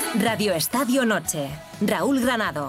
Radio Estadio Noche. Raúl Granado.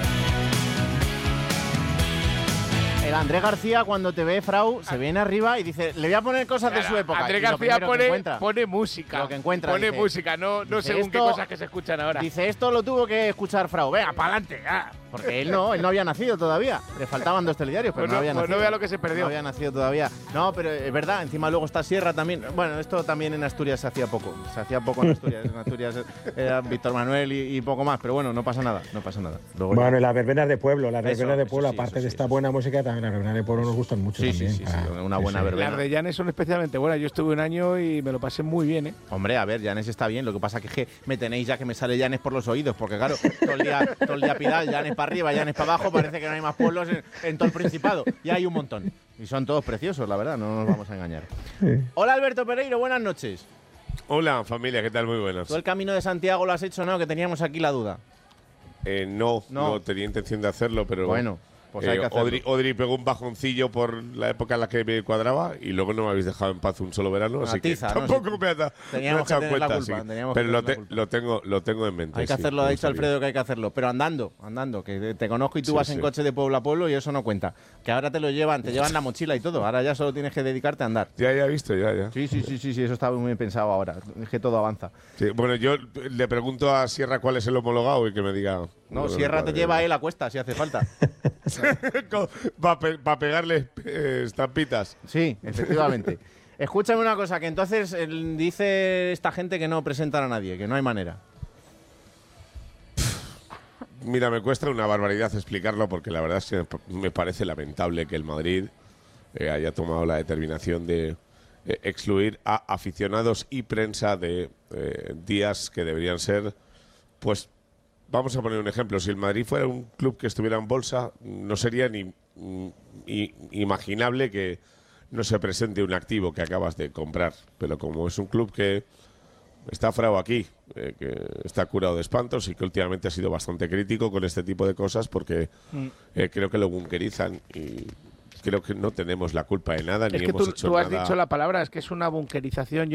El Andrés García, cuando te ve, Frau, se viene arriba y dice, le voy a poner cosas de su época. Andrés García pone música. Lo que encuentra. Pone dice, música, no según qué cosas que se escuchan ahora. Dice, esto lo tuvo que escuchar Frau. Venga, para adelante. Porque él no había nacido todavía. Le faltaban 2 telediarios, pero no había nacido. No vea lo que se perdió. No había nacido todavía. No, pero es verdad, encima luego está Sierra también. Bueno, esto también en Asturias se hacía poco. Se hacía poco en Asturias. En Asturias era Víctor Manuel y poco más. Pero bueno, no pasa nada. Luego bueno, y las verbenas de pueblo. Aparte de esta buena música, también las verbenas de pueblo nos gustan mucho también. Sí, una buena verbena. Las de Llanes son especialmente buenas. Yo estuve un año y me lo pasé muy bien, ¿eh? Hombre, a ver, Llanes está bien. Lo que pasa es que me tenéis ya que me sale Llanes por los oídos. Porque claro, todo el día Pidal, Llanes para arriba, Llanes para abajo. Parece que no hay más pueblos en todo el Principado. Y hay un montón. Y son todos preciosos, la verdad. No nos vamos a engañar. Hola, Alberto Pereiro. Buenas noches. Hola, familia. ¿Qué tal? Muy buenas. ¿Tú el Camino de Santiago lo has hecho, no? Que teníamos aquí la duda. No tenía intención de hacerlo, pero bueno, pues hay que hacerlo. Odri pegó un bajoncillo por la época en la que me cuadraba y luego no me habéis dejado en paz un solo verano, así que tampoco me ha echado cuenta. Pero lo tengo en mente. Hay que hacerlo, ha dicho Alfredo que hay que hacerlo, pero andando, que te conozco y tú vas en coche de pueblo a pueblo y eso no cuenta. Que ahora te llevan la mochila y todo, ahora ya solo tienes que dedicarte a andar. Ya he visto, ya. Sí, eso está muy bien pensado ahora, es que todo avanza. Sí, bueno, yo le pregunto a Sierra cuál es el homologado y que me diga. No, Sierra te lleva él a cuesta si hace falta. Para pegarle estampitas. Sí, efectivamente. Escúchame una cosa, que entonces dice esta gente que no presentan a nadie, que no hay manera. Mira, me cuesta una barbaridad explicarlo porque la verdad es que me parece lamentable que el Madrid haya tomado la determinación de excluir a aficionados y prensa de días que deberían ser, pues, vamos a poner un ejemplo. Si el Madrid fuera un club que estuviera en bolsa, no sería ni imaginable que no se presente un activo que acabas de comprar. Pero como es un club que está frao aquí, que está curado de espantos y que últimamente ha sido bastante crítico con este tipo de cosas porque creo que lo bunkerizan y creo que no tenemos la culpa de nada. Es ni que hemos hecho tú has nada. dicho la palabra, es que es una bunkerización.